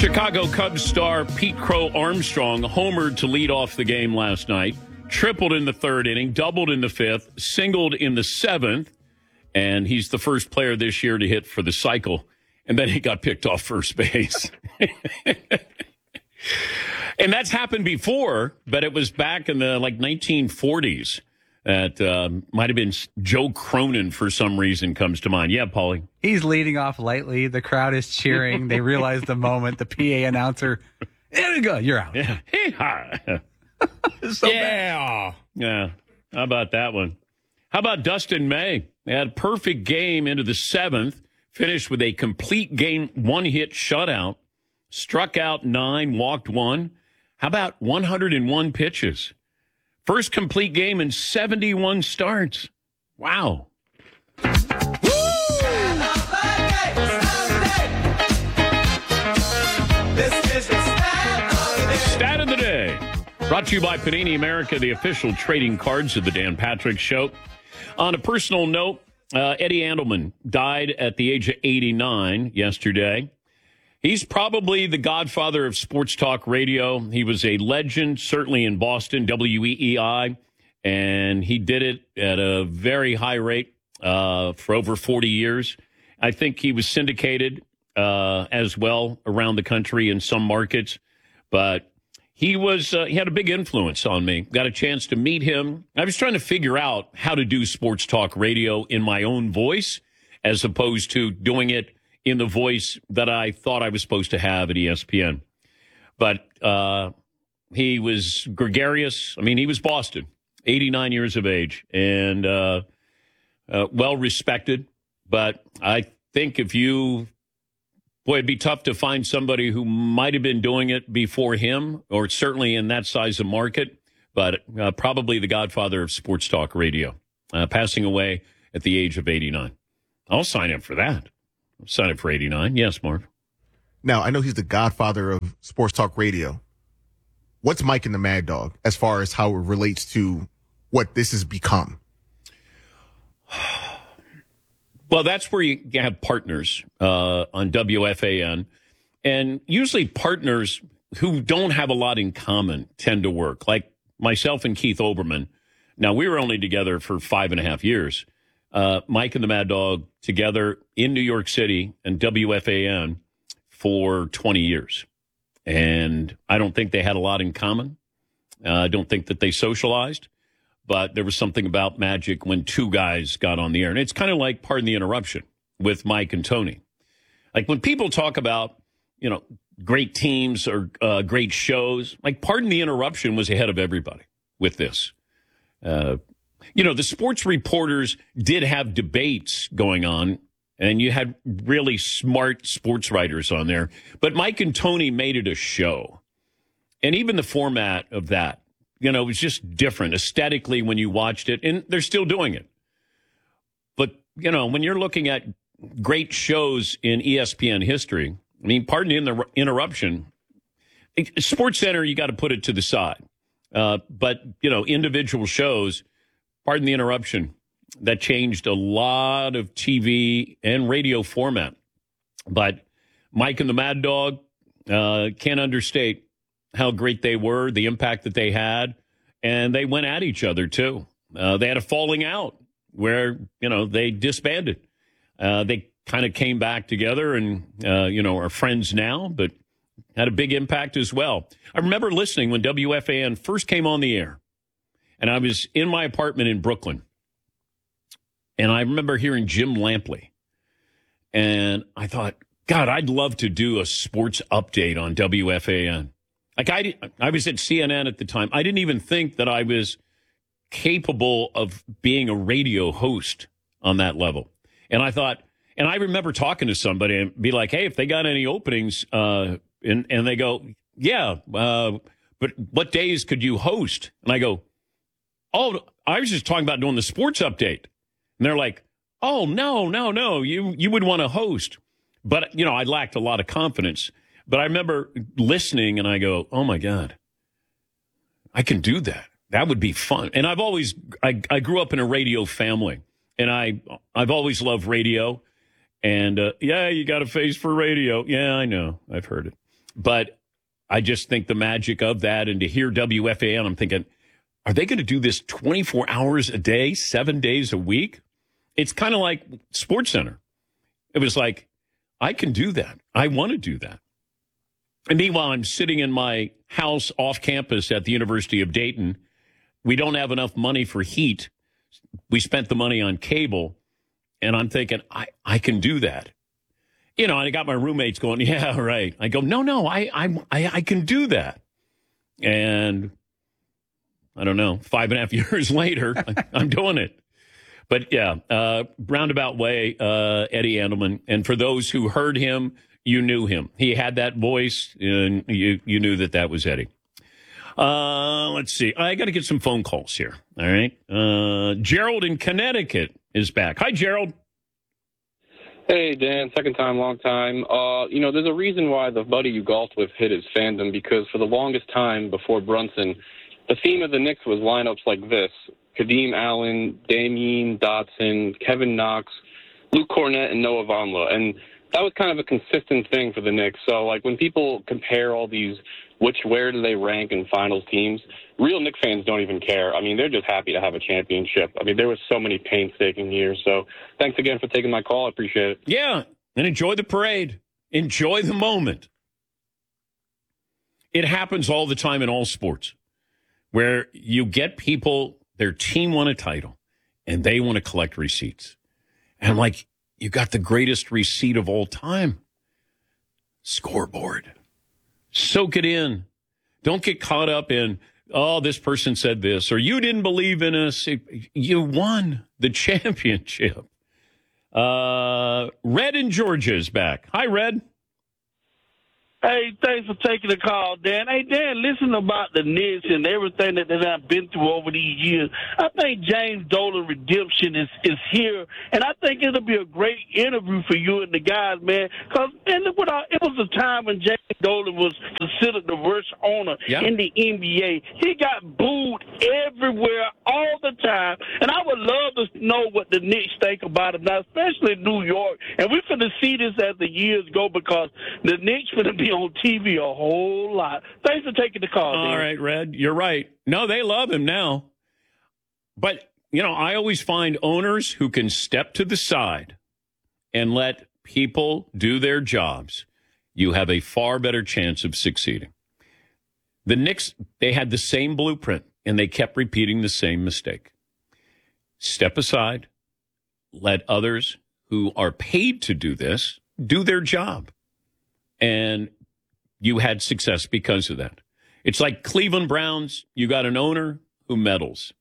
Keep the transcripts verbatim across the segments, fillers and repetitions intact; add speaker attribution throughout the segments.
Speaker 1: Chicago Cubs star Pete Crow Armstrong homered to lead off the game last night, tripled in the third inning, doubled in the fifth, singled in the seventh, and he's the first player this year to hit for the cycle. And then he got picked off first base. And that's happened before, but it was back in the like nineteen forties. That uh, might have been Joe Cronin for some reason comes to mind. Yeah, Paulie.
Speaker 2: He's leading off lightly. The crowd is cheering. They realize the moment. The P A announcer, there you go, you're out.
Speaker 1: Yeah.
Speaker 2: so
Speaker 1: yeah. Yeah. How about that one? How about Dustin May? They had a perfect game into the seventh, finished with a complete game, one-hit shutout, struck out nine, walked one. How about one hundred one pitches? First complete game in seventy-one starts. Wow. Stat of the day. Brought to you by Panini America, the official trading cards of the Dan Patrick Show. On a personal note, uh, Eddie Andelman died at the age of eighty-nine yesterday. He's probably the godfather of sports talk radio. He was a legend, certainly in Boston, W E E I, and he did it at a very high rate uh, for over forty years. I think he was syndicated uh, as well around the country in some markets, but he was uh, he had a big influence on me. Got a chance to meet him. I was trying to figure out how to do sports talk radio in my own voice as opposed to doing it in the voice that I thought I was supposed to have at E S P N. But uh, he was gregarious. I mean, he was Boston, eighty-nine years of age, and uh, uh, well-respected. But I think if you, boy, it'd be tough to find somebody who might have been doing it before him, or certainly in that size of market, but uh, probably the godfather of sports talk radio, uh, passing away at the age of eighty-nine. I'll sign up for that. Sign up for eighty-nine. Yes, Marv.
Speaker 3: Now, I know he's the godfather of sports talk radio. What's Mike and the Mad Dog as far as how it relates to what this has become?
Speaker 1: Well, that's where you have partners uh, on W F A N. And usually partners who don't have a lot in common tend to work. Like myself and Keith Olbermann. Now, we were only together for five and a half years. Uh, Mike and the Mad Dog together in New York City and W F A N for twenty years. And I don't think they had a lot in common. Uh, I don't think that they socialized. But there was something about magic when two guys got on the air. And it's kind of like, pardon the interruption, with Mike and Tony. Like when people talk about, you know, great teams or uh, great shows, like Pardon the Interruption was ahead of everybody with this. Uh You know, the sports reporters did have debates going on, and you had really smart sports writers on there. But Mike and Tony made it a show. And even the format of that, you know, it was just different aesthetically when you watched it. And they're still doing it. But, you know, when you're looking at great shows in E S P N history, I mean, pardon the interruption, Sports Center, you got to put it to the side. Uh, but, you know, individual shows, pardon the interruption, that changed a lot of T V and radio format. But Mike and the Mad Dog uh, can't understate how great they were, the impact that they had, and they went at each other, too. Uh, they had a falling out where, you know, they disbanded. Uh, they kind of came back together and, uh, you know, are friends now, but had a big impact as well. I remember listening when W F A N first came on the air. And I was in my apartment in Brooklyn, and I remember hearing Jim Lampley. And I thought, God, I'd love to do a sports update on W F A N. Like, I, I was at C N N at the time. I didn't even think that I was capable of being a radio host on that level. And I thought, and I remember talking to somebody and be like, hey, if they got any openings, uh, and, and they go, yeah, uh, but what days could you host? And I go, oh, I was just talking about doing the sports update. And they're like, oh, no, no, no, you you would want to host. But, you know, I lacked a lot of confidence. But I remember listening and I go, oh, my God, I can do that. That would be fun. And I've always, I, I grew up in a radio family. And I, I've always loved radio. And, uh, yeah, you got a face for radio. Yeah, I know. I've heard it. But I just think the magic of that, and to hear W F A N, I'm thinking, are they going to do this twenty-four hours a day, seven days a week? It's kind of like SportsCenter. It was like, I can do that. I want to do that. And meanwhile, I'm sitting in my house off campus at the University of Dayton. We don't have enough money for heat. We spent the money on cable. And I'm thinking, I, I can do that. You know, and I got my roommates going, yeah, right. I go, no, no, I, I, I, I can do that. And I don't know, five and a half years later, I'm doing it. But yeah, uh, roundabout way, uh, Eddie Andelman. And for those who heard him, you knew him. He had that voice, and you, you knew that that was Eddie. Uh, let's see. I got to get some phone calls here. All right. Uh, Gerald in Connecticut is back. Hi, Gerald.
Speaker 4: Hey, Dan. Second time, long time. Uh, you know, there's a reason why the buddy you golfed with hit his fandom, because for the longest time before Brunson, the theme of the Knicks was lineups like this: Kadeem Allen, Damien Dotson, Kevin Knox, Luke Cornett, and Noah Vonleh. And that was kind of a consistent thing for the Knicks. So, like, when people compare all these, which, where do they rank in finals teams, real Knicks fans don't even care. I mean, they're just happy to have a championship. I mean, there was so many painstaking years. So thanks again for taking my call. I appreciate it.
Speaker 1: Yeah, and enjoy the parade. Enjoy the moment. It happens all the time in all sports, where you get people, their team won a title, and they want to collect receipts. And I'm like, you got the greatest receipt of all time. Scoreboard. Soak it in. Don't get caught up in, oh, this person said this, or you didn't believe in us. You won the championship. Uh, Red in Georgia is back. Hi, Red.
Speaker 5: Hey, thanks for taking the call, Dan. Hey, Dan, listen about the Knicks and everything that, that I've been through over these years. I think James Dolan redemption is, is here, and I think it'll be a great interview for you and the guys, man. Because and look what I, it was a time when James Dolan was considered the worst owner
Speaker 1: yeah.
Speaker 5: in the N B A. He got booed everywhere all the time, and I would love to know what the Knicks think about him now, especially in New York. And we're going to see this as the years go, because the Knicks going to be on T V a whole lot. Thanks for taking the call.
Speaker 1: All
Speaker 5: Dan.
Speaker 1: right, Red, you're right. No, they love him now. But, you know, I always find owners who can step to the side and let people do their jobs, you have a far better chance of succeeding. The Knicks, they had the same blueprint, and they kept repeating the same mistake. Step aside, let others who are paid to do this do their job. And you had success because of that. It's like Cleveland Browns. You got an owner who meddles.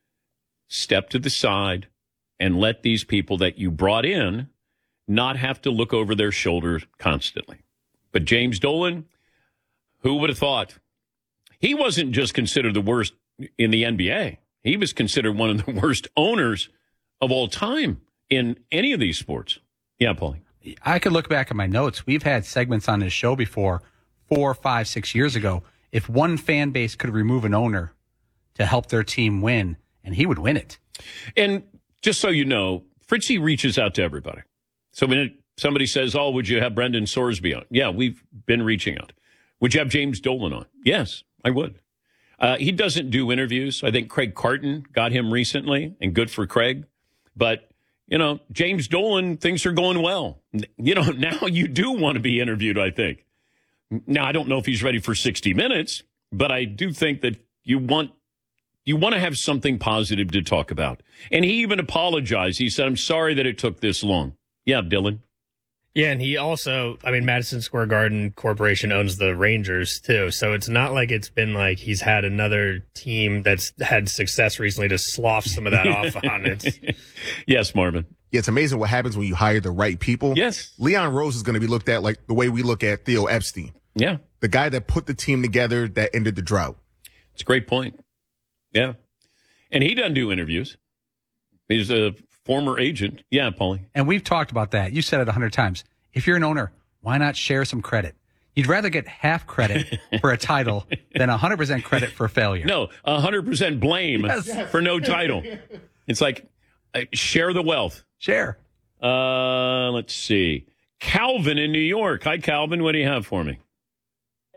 Speaker 1: Step to the side and let these people that you brought in not have to look over their shoulder constantly. But James Dolan, who would have thought? He wasn't just considered the worst in the N B A. He was considered one of the worst owners of all time in any of these sports. Yeah, Paulie.
Speaker 2: I could look back at my notes. We've had segments on this show before, four, five, six years ago. If one fan base could remove an owner to help their team win, and he would win it.
Speaker 1: And just so you know, Fritzy reaches out to everybody. So when it, somebody says, oh, would you have Brendan Sorsby on? Yeah, we've been reaching out. Would you have James Dolan on? Yes, I would. Uh, he doesn't do interviews. I think Craig Carton got him recently, and good for Craig. But you know, James Dolan, things are going well. You know, now you do want to be interviewed, I think. Now, I don't know if he's ready for sixty minutes, but I do think that you want you want to have something positive to talk about. And he even apologized. He said, I'm sorry that it took this long. Yeah, Dylan.
Speaker 6: Yeah, and he also, I mean, Madison Square Garden Corporation owns the Rangers, too. So it's not like it's been like he's had another team that's had success recently to slough some of that off on it.
Speaker 1: Yes, Marvin.
Speaker 3: Yeah, it's amazing what happens when you hire the right people.
Speaker 1: Yes.
Speaker 3: Leon Rose is going to be looked at like the way we look at Theo Epstein.
Speaker 1: Yeah.
Speaker 3: The guy that put the team together that ended the drought.
Speaker 1: It's a great point. Yeah. And he doesn't do interviews. He's a former agent. Yeah, Paulie.
Speaker 2: And we've talked about that. You said it a hundred times. If you're an owner, why not share some credit? You'd rather get half credit for a title than one hundred percent credit for failure.
Speaker 1: No, one hundred percent blame yes. for no title. It's like, uh, share the wealth.
Speaker 2: Share.
Speaker 1: Uh, let's see. Calvin in New York. Hi, Calvin. What do you have for me?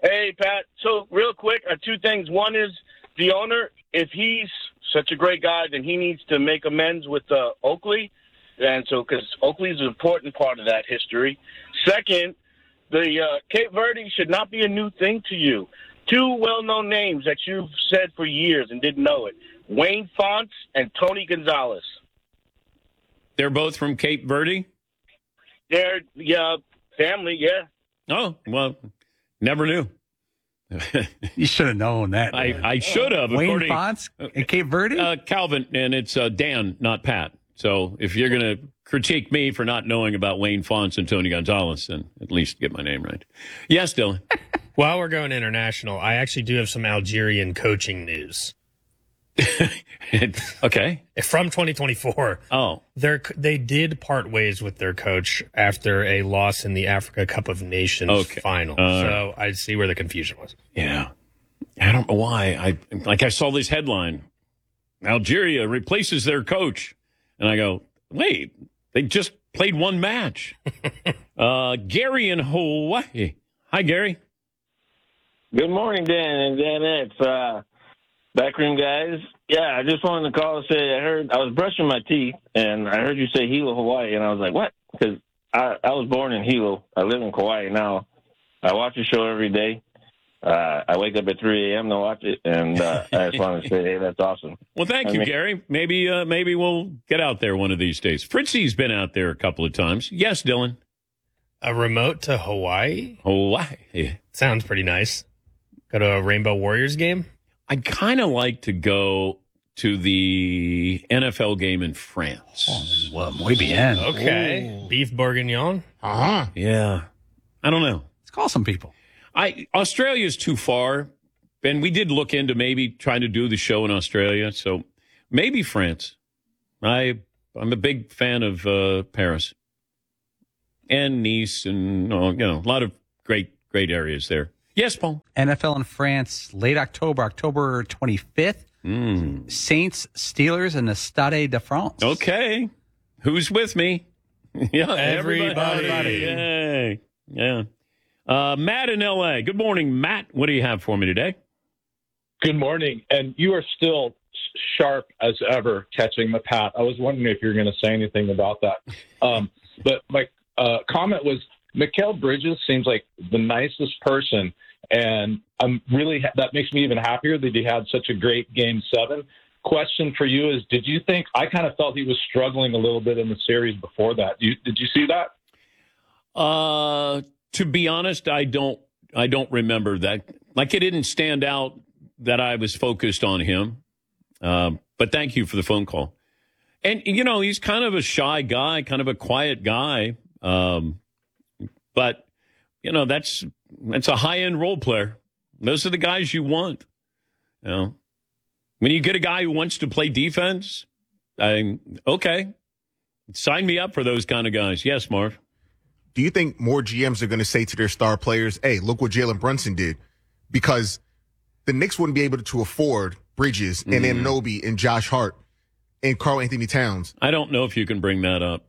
Speaker 5: Hey, Pat. So, real quick, uh, two things. One is the owner, if he's such a great guy, then he needs to make amends with uh, Oakley. And so, because Oakley is an important part of that history. Second, the uh, Cape Verde should not be a new thing to you. Two well-known names that you've said for years and didn't know it. Wayne Fonts and Tony Gonzalez.
Speaker 1: They're both from Cape Verde?
Speaker 5: They're, yeah, family, yeah.
Speaker 1: Oh, well, never knew.
Speaker 2: You should have known that.
Speaker 1: I,
Speaker 2: man.
Speaker 1: I should have.
Speaker 2: Wayne
Speaker 1: according-
Speaker 2: Fonts and Cape Verde?
Speaker 1: Uh, Calvin, and it's uh, Dan, not Pat. So if you're going to critique me for not knowing about Wayne Fonts and Tony Gonzalez, then at least get my name right. Yes, Dylan.
Speaker 6: While we're going international, I actually do have some Algerian coaching news.
Speaker 1: Okay.
Speaker 6: From twenty twenty-four.
Speaker 1: Oh.
Speaker 6: They're, they did part ways with their coach after a loss in the Africa Cup of Nations
Speaker 1: Okay.
Speaker 6: final.
Speaker 1: Uh,
Speaker 6: so I see where the confusion was.
Speaker 1: Yeah. I don't know why. I like I saw this headline. Algeria replaces their coach. And I go, wait, they just played one match. uh, Gary in Hawaii. Hi, Gary.
Speaker 7: Good morning, Dan and Dan. It's uh, backroom guys. Yeah, I just wanted to call and say I heard I was brushing my teeth and I heard you say Hilo, Hawaii, and I was like, what? Because I, I was born in Hilo. I live in Kauai now. I watch the show every day. Uh, I wake up at three a.m. to watch it, and uh, I just wanted to say, hey, that's awesome.
Speaker 1: Well, thank
Speaker 7: I
Speaker 1: you,
Speaker 7: mean-
Speaker 1: Gary. Maybe uh, maybe we'll get out there one of these days. Fritzy's been out there a couple of times. Yes, Dylan.
Speaker 6: A remote to Hawaii?
Speaker 1: Hawaii.
Speaker 6: Sounds pretty nice. Go to a Rainbow Warriors game?
Speaker 1: I'd kind of like to go to the N F L game in France.
Speaker 2: Well, muy bien.
Speaker 6: Okay. Beef bourguignon?
Speaker 3: Uh-huh.
Speaker 1: Yeah. I don't know.
Speaker 2: Let's call some people.
Speaker 1: I Australia's too far, and we did look into maybe trying to do the show in Australia, so maybe France. I I'm a big fan of uh, Paris and Nice, and oh, you know, a lot of great great areas there. Yes, Paul.
Speaker 2: N F L in France, late October, October twenty-fifth.
Speaker 1: Mm.
Speaker 2: Saints, Steelers, and the Stade de France.
Speaker 1: Okay, who's with me? Yeah,
Speaker 6: Everybody.
Speaker 1: everybody. Yay. Yeah. Uh, Matt in L A. Good morning, Matt. What do you have for me today?
Speaker 8: Good morning. And you are still sharp as ever catching the Pat. I was wondering if you were going to say anything about that. Um, but my uh, comment was, Mikal Bridges seems like the nicest person. And I'm really, that makes me even happier that he had such a great game seven. Question for you is, did you think, I kind of felt he was struggling a little bit in the series before that. Do you, did you see that?
Speaker 1: Uh, to be honest, I don't. I don't remember that. Like, it didn't stand out that I was focused on him. Um, but thank you for the phone call. And you know, he's kind of a shy guy, kind of a quiet guy. Um, but you know, that's that's a high end role player. Those are the guys you want. You know, when you get a guy who wants to play defense, I'm okay. Sign me up for those kind of guys. Yes, Marv.
Speaker 3: Do you think more G Ms are going to say to their star players, hey, look what Jalen Brunson did? Because the Knicks wouldn't be able to afford Bridges and
Speaker 1: Mm.
Speaker 3: Anunoby and Josh Hart and Karl Anthony Towns.
Speaker 1: I don't know if you can bring that up.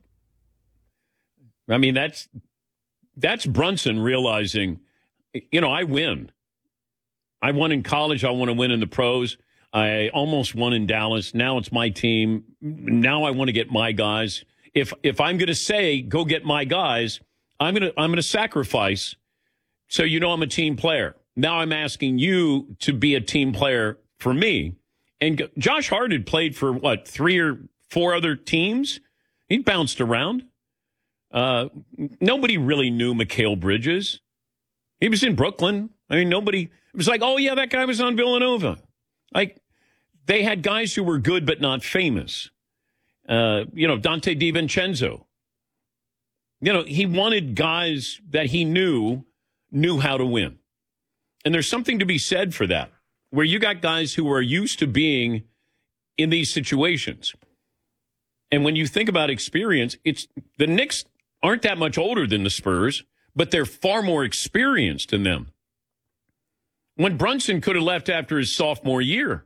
Speaker 1: I mean, that's that's Brunson realizing, you know, I win. I won in college. I want to win in the pros. I almost won in Dallas. Now it's my team. Now I want to get my guys. If if I'm going to say, go get my guys, I'm going to I'm going to sacrifice. So you know I'm a team player. Now I'm asking you to be a team player for me. And Josh Hart had played for, what, three or four other teams? He bounced around. Uh, nobody really knew Mikal Bridges. He was in Brooklyn. I mean, nobody. It was like, oh, yeah, that guy was on Villanova. Like, they had guys who were good but not famous. Uh, you know, Dante DiVincenzo. You know, he wanted guys that he knew knew how to win. And there's something to be said for that, where you got guys who are used to being in these situations. And when you think about experience, it's the Knicks aren't that much older than the Spurs, but they're far more experienced than them. When Brunson could have left after his sophomore year,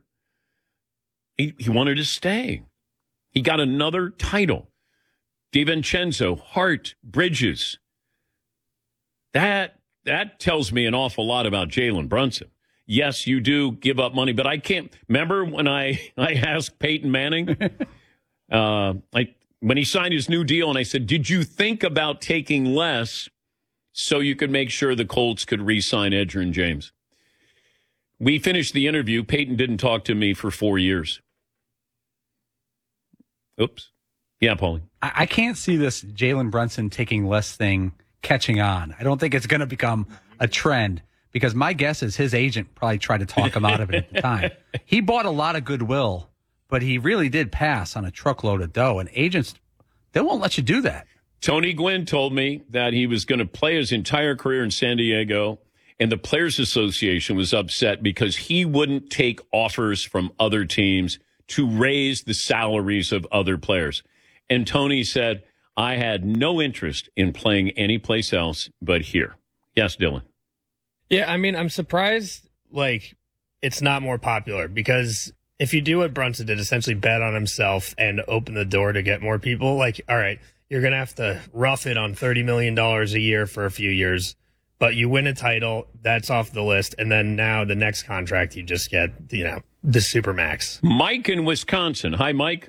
Speaker 1: he, he wanted to stay. He got another title. DiVincenzo, Hart, Bridges. That that tells me an awful lot about Jalen Brunson. Yes, you do give up money, but I can't remember when I, I asked Peyton Manning, uh, I, when he signed his new deal, and I said, did you think about taking less so you could make sure the Colts could re-sign Edgerrin James? We finished the interview. Peyton didn't talk to me for four years. Oops. Yeah, Paulie.
Speaker 2: I, I can't see this Jalen Brunson taking less thing catching on. I don't think it's going to become a trend because my guess is his agent probably tried to talk him out of it at the time. He bought a lot of goodwill, but he really did pass on a truckload of dough, and agents, they won't let you do that.
Speaker 1: Tony Gwynn told me that he was going to play his entire career in San Diego, and the Players Association was upset because he wouldn't take offers from other teams to raise the salaries of other players. And Tony said, I had no interest in playing anyplace else but here. Yes, Dylan.
Speaker 6: Yeah, I mean, I'm surprised, like, it's not more popular because if you do what Brunson did, essentially bet on himself and open the door to get more people, like, all right, you're going to have to rough it on thirty million dollars a year for a few years, but you win a title, that's off the list, and then now the next contract you just get, you know, the Supermax.
Speaker 1: Mike in Wisconsin. Hi, Mike.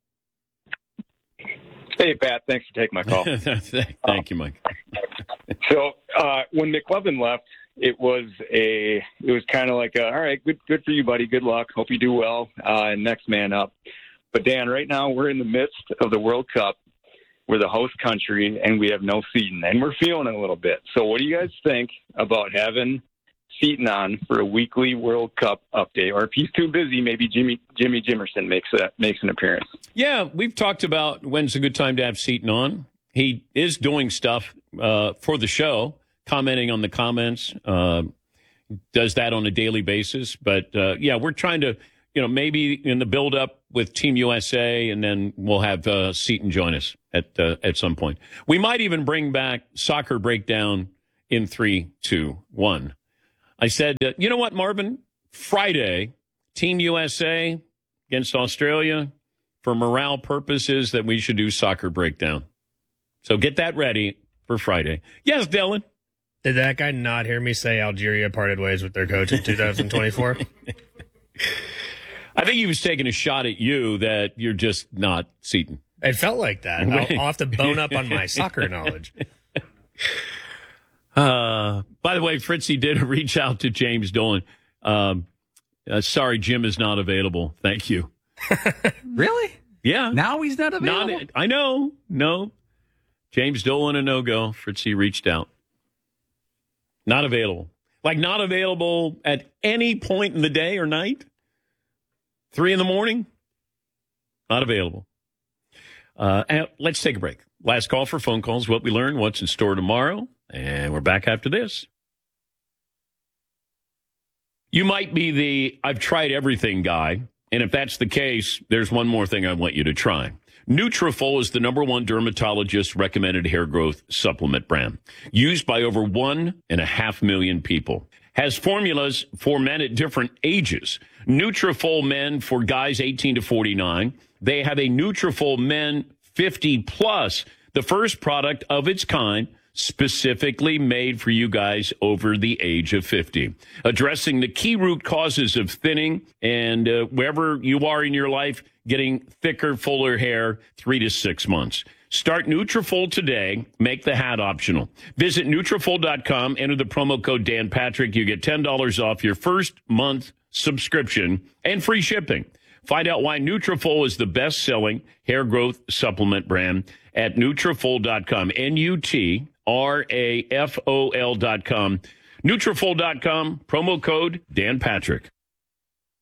Speaker 9: Hey, Pat. Thanks for taking my call.
Speaker 1: Thank you, Mike.
Speaker 9: So uh, when McLovin left, it was a it was kind of like, a, all right, good good for you, buddy. Good luck. Hope you do well. Uh, next man up. But Dan, right now we're in the midst of the World Cup. We're the host country, and we have no Seton, and we're feeling it a little bit. So what do you guys think about having Seton on for a weekly World Cup update? Or if he's too busy, maybe Jimmy Jimmy Jimerson makes a, makes an appearance.
Speaker 1: Yeah, we've talked about when's a good time to have Seton on. He is doing stuff uh, for the show, commenting on the comments, uh, does that on a daily basis. But, uh, yeah, we're trying to, you know, maybe in the build-up with Team U S A, and then we'll have uh, Seton join us at uh, at some point. We might even bring back Soccer Breakdown in three, two, one. I said, uh, you know what, Marvin? Friday, Team U S A against Australia, for morale purposes, that we should do Soccer Breakdown. So get that ready for Friday. Yes, Dylan?
Speaker 6: Did that guy not hear me say Algeria parted ways with their coach in two thousand twenty-four?
Speaker 1: I think he was taking a shot at you that you're just not Seton.
Speaker 6: It felt like that. I'll, I'll have to bone up on my soccer knowledge.
Speaker 1: Uh, by the way, Fritzy did reach out to James Dolan. Um, uh, sorry, Jim is not available. Thank you.
Speaker 2: Really?
Speaker 1: Yeah.
Speaker 2: Now he's not available?
Speaker 1: Not, I know. No. James Dolan, a no-go. Fritzy reached out. Not available. Like not available at any point in the day or night? Three in the morning? Not available. Uh, and let's take a break. Last call for phone calls. What we learned, what's in store tomorrow. And we're back after this. You might be the I've tried everything guy. And if that's the case, there's one more thing I want you to try. Nutrafol is the number one dermatologist recommended hair growth supplement brand, used by over one and a half million people. Has formulas for men at different ages. Nutrafol Men for guys eighteen to forty-nine. They have a Nutrafol Men fifty plus, the first product of its kind specifically made for you guys over the age of fifty, addressing the key root causes of thinning and uh, wherever you are in your life, getting thicker, fuller hair, three to six months. Start Nutrafol today. Make the hat optional. Visit Nutrafol dot com. Enter the promo code Dan Patrick. You get ten dollars off your first month subscription and free shipping. Find out why Nutrafol is the best-selling hair growth supplement brand at Nutrafol dot com. N U T R A F O L dot com. Nutrafol dot com. Promo code Dan Patrick.